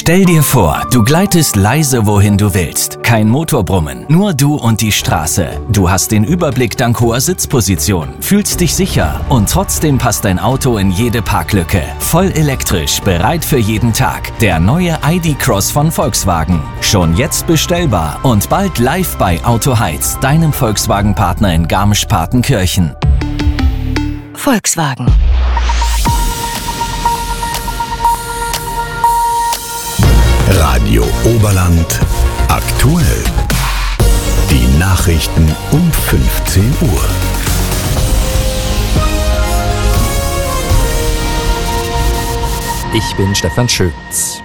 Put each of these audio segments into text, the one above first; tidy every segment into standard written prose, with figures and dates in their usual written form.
Stell dir vor, du gleitest leise wohin du willst. Kein Motorbrummen, nur du und die Straße. Du hast den Überblick dank hoher Sitzposition, fühlst dich sicher und trotzdem passt dein Auto in jede Parklücke. Voll elektrisch, bereit für jeden Tag. Der neue ID.Cross von Volkswagen. Schon jetzt bestellbar und bald live bei Autoheiz, deinem Volkswagen-Partner in Garmisch-Partenkirchen. Volkswagen. Radio Oberland aktuell. Die Nachrichten um 15 Uhr. Ich bin Stefan Schütz.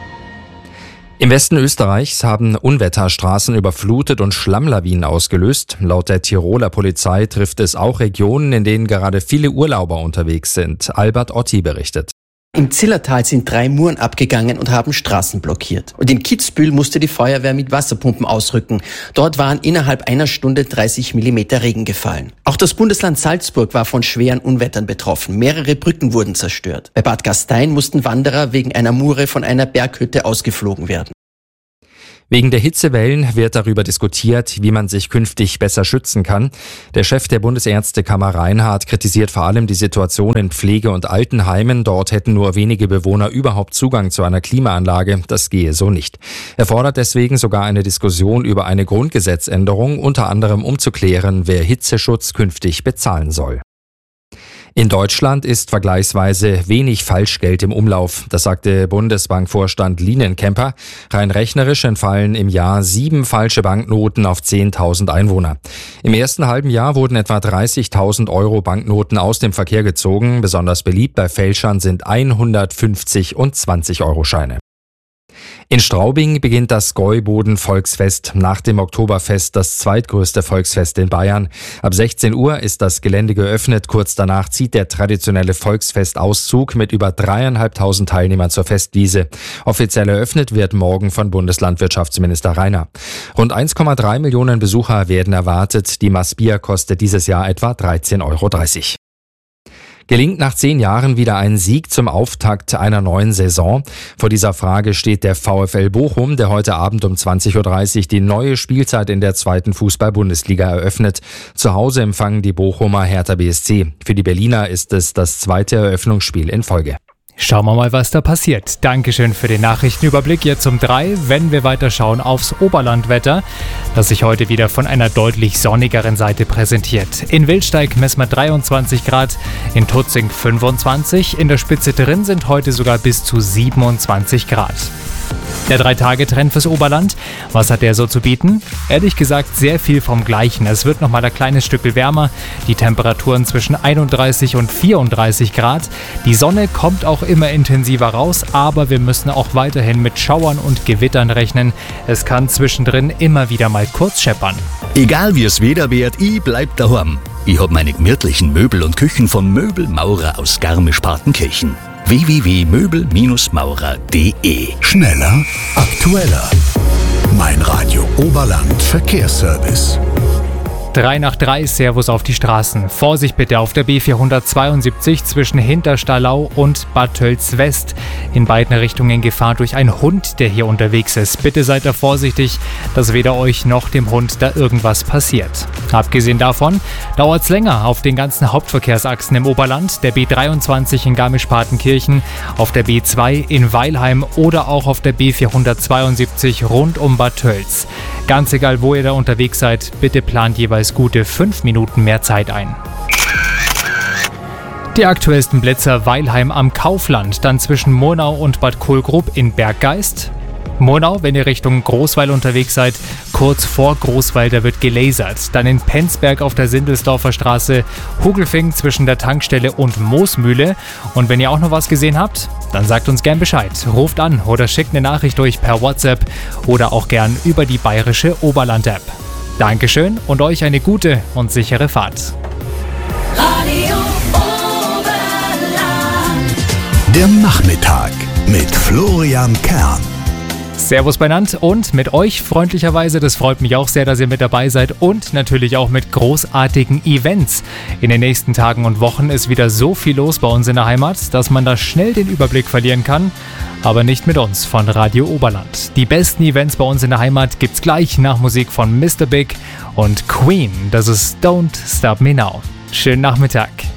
Im Westen Österreichs haben Unwetter Straßen überflutet und Schlammlawinen ausgelöst. Laut der Tiroler Polizei trifft es auch Regionen, in denen gerade viele Urlauber unterwegs sind. Albert Otti berichtet. Im Zillertal sind 3 Muren abgegangen und haben Straßen blockiert. Und in Kitzbühel musste die Feuerwehr mit Wasserpumpen ausrücken. Dort waren innerhalb einer Stunde 30 Millimeter Regen gefallen. Auch das Bundesland Salzburg war von schweren Unwettern betroffen. Mehrere Brücken wurden zerstört. Bei Bad Gastein mussten Wanderer wegen einer Mure von einer Berghütte ausgeflogen werden. Wegen der Hitzewellen wird darüber diskutiert, wie man sich künftig besser schützen kann. Der Chef der Bundesärztekammer Reinhardt kritisiert vor allem die Situation in Pflege- und Altenheimen. Dort hätten nur wenige Bewohner überhaupt Zugang zu einer Klimaanlage. Das gehe so nicht. Er fordert deswegen sogar eine Diskussion über eine Grundgesetzänderung, unter anderem um zu klären, wer Hitzeschutz künftig bezahlen soll. In Deutschland ist vergleichsweise wenig Falschgeld im Umlauf, das sagte Bundesbankvorstand Lienenkemper. Rein rechnerisch entfallen im Jahr 7 falsche Banknoten auf 10.000 Einwohner. Im ersten halben Jahr wurden etwa 30.000 Euro Banknoten aus dem Verkehr gezogen. Besonders beliebt bei Fälschern sind 150 und 20-Euro-Scheine. In Straubing beginnt das Gäuboden-Volksfest, nach dem Oktoberfest das zweitgrößte Volksfest in Bayern. Ab 16 Uhr ist das Gelände geöffnet. Kurz danach zieht der traditionelle Volksfestauszug mit über 3.500 Teilnehmern zur Festwiese. Offiziell eröffnet wird morgen von Bundeslandwirtschaftsminister Rainer. Rund 1,3 Millionen Besucher werden erwartet. Die Maßbier kostet dieses Jahr etwa 13,30 Euro. Gelingt nach 10 Jahren wieder ein Sieg zum Auftakt einer neuen Saison? Vor dieser Frage steht der VfL Bochum, der heute Abend um 20.30 Uhr die neue Spielzeit in der 2. Fußball-Bundesliga eröffnet. Zu Hause empfangen die Bochumer Hertha BSC. Für die Berliner ist es das 2. Eröffnungsspiel in Folge. Schauen wir mal, was da passiert. Dankeschön für den Nachrichtenüberblick. Jetzt um 3, wenn wir weiter schauen aufs Oberlandwetter, das sich heute wieder von einer deutlich sonnigeren Seite präsentiert. In Wildsteig messen wir 23 Grad, in Tutzing 25, in der Spitze drin sind heute sogar bis zu 27 Grad. Der 3-Tage-Trend fürs Oberland, was hat der so zu bieten? Ehrlich gesagt sehr viel vom Gleichen. Es wird nochmal ein kleines Stück wärmer, die Temperaturen zwischen 31 und 34 Grad. Die Sonne kommt auch immer intensiver raus, aber wir müssen auch weiterhin mit Schauern und Gewittern rechnen. Es kann zwischendrin immer wieder mal kurz scheppern. Egal wie es Wetter wird, ich bleib daheim. Ich hab meine gemütlichen Möbel und Küchen vom Möbelmaurer aus Garmisch-Partenkirchen. www.möbel-maurer.de. Schneller, aktueller. Mein Radio Oberland Verkehrsservice. 3 nach 3, Servus auf die Straßen. Vorsicht bitte auf der B472 zwischen Hinterstallau und Bad Tölz West. In beiden Richtungen Gefahr durch einen Hund, der hier unterwegs ist. Bitte seid da vorsichtig, dass weder euch noch dem Hund da irgendwas passiert. Abgesehen davon dauert es länger auf den ganzen Hauptverkehrsachsen im Oberland. Der B23 in Garmisch-Partenkirchen, auf der B2 in Weilheim oder auch auf der B472 rund um Bad Tölz. Ganz egal, wo ihr da unterwegs seid, bitte plant jeweils gute 5 Minuten mehr Zeit ein. Die aktuellsten Blitzer: Weilheim am Kaufland, dann zwischen Murnau und Bad Kohlgrub in Berggeist. Murnau, wenn ihr Richtung Großweil unterwegs seid, kurz vor Großweil, da wird gelasert. Dann in Penzberg auf der Sindelsdorfer Straße, Hugelfing zwischen der Tankstelle und Moosmühle. Und wenn ihr auch noch was gesehen habt, dann sagt uns gern Bescheid. Ruft an oder schickt eine Nachricht durch per WhatsApp oder auch gern über die bayerische Oberland-App. Dankeschön und euch eine gute und sichere Fahrt. Radio Oberland. Der Nachmittag mit Florian Kern. Servus benannt und mit euch freundlicherweise, das freut mich auch sehr, dass ihr mit dabei seid und natürlich auch mit großartigen Events. In den nächsten Tagen und Wochen ist wieder so viel los bei uns in der Heimat, dass man da schnell den Überblick verlieren kann. aber nicht mit uns von Radio Oberland. Die besten Events bei uns in der Heimat gibt's gleich nach Musik von Mr. Big und Queen. Das ist Don't Stop Me Now. Schönen Nachmittag.